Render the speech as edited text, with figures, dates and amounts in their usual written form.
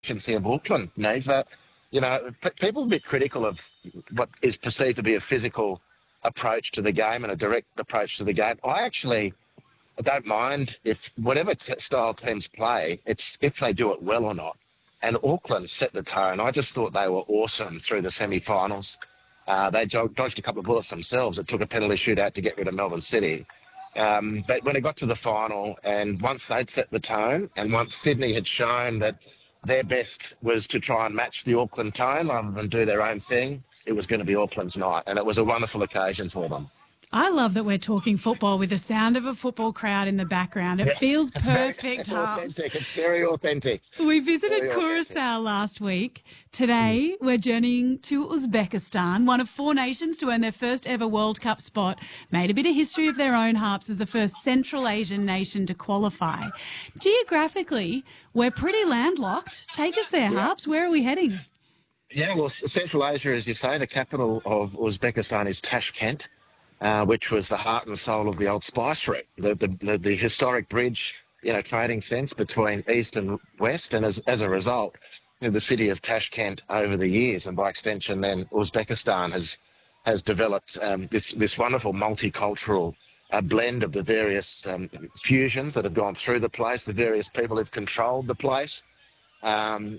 efficiency of Auckland, Neve. People are a bit critical of what is perceived to be a physical approach to the game and a direct approach to the game. I don't mind if whatever style teams play, it's if they do it well or not. And Auckland set the tone. I just thought they were awesome through the semi-finals. They dodged a couple of bullets themselves. It took a penalty shootout to get rid of Melbourne City. But when it got to the final, and once they'd set the tone, and once Sydney had shown that their best was to try and match the Auckland tone rather than do their own thing, it was going to be Auckland's night. And it was a wonderful occasion for them. I love that we're talking football with the sound of a football crowd in the background. It feels perfect, It's authentic. It's very authentic. We visited Curacao last week. Today, we're journeying to Uzbekistan, one of 4 nations to earn their first ever World Cup spot, made a bit of history of their own, Harps, as the first Central Asian nation to qualify. Geographically, we're pretty landlocked. Take us there, Harps. Where are we heading? Yeah, well, Central Asia, as you say, the capital of Uzbekistan is Tashkent. Which was the heart and soul of the old spice route, the historic bridge, trading sense between east and west. And as a result, the city of Tashkent over the years, and by extension then Uzbekistan, has developed this wonderful multicultural blend of the various fusions that have gone through the place, the various people who've controlled the place.